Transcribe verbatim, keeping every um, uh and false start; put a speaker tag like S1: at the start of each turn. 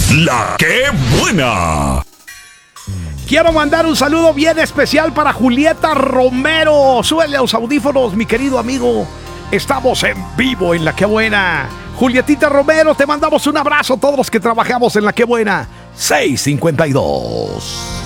S1: La que buena.
S2: Quiero mandar un saludo bien especial para Julieta Romero. Súbele a los audífonos, mi querido amigo. Estamos en vivo en La Que Buena. Julietita Romero, te mandamos un abrazo a todos los que trabajamos en La Que Buena. seiscientos cincuenta y dos.